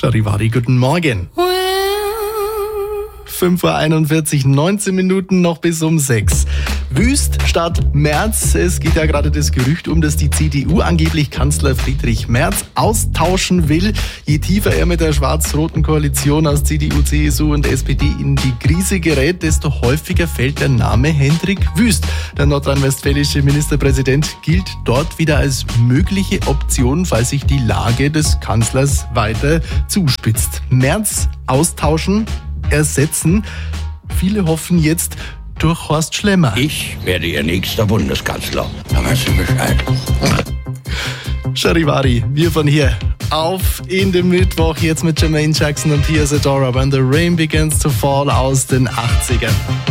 Charivari, guten Morgen. 5:41 Uhr, 19 Minuten noch bis um 6. Wüst statt Merz. Es geht ja gerade das Gerücht um, dass die CDU angeblich Kanzler Friedrich Merz austauschen will. Je tiefer er mit der schwarz-roten Koalition aus CDU, CSU und SPD in die Krise gerät, desto häufiger fällt der Name Hendrik Wüst. Der nordrhein-westfälische Ministerpräsident gilt dort wieder als mögliche Option, falls sich die Lage des Kanzlers weiter zuspitzt. Merz austauschen, ersetzen. Viele hoffen jetzt durch Horst Schlemmer. Ich werde Ihr nächster Bundeskanzler. Da weißt du Bescheid. Charivari, wir von hier. Auf in den Mittwoch jetzt mit Jermaine Jackson und Pia Zadora, When the Rain Begins to Fall aus den 80ern.